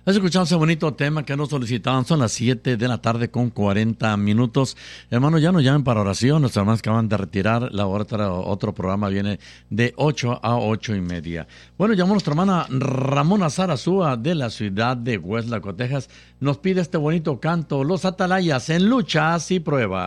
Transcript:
Has escuchado ese bonito tema que nos solicitaban. Son las 7 de la tarde con 40 minutos. Hermano, ya nos llamen para oración. Los hermanos acaban de retirar. Otro programa viene de 8 a 8:30. Bueno, llamó nuestra hermana Ramona Zarazúa de la ciudad de Westlaco, Texas. Nos pide este bonito canto, Los Atalayas en Luchas y Pruebas.